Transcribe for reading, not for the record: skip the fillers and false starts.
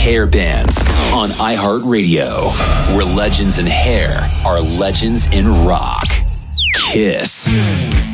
hair bands on iHeartRadio, where legends in hair are legends in rock. Kiss.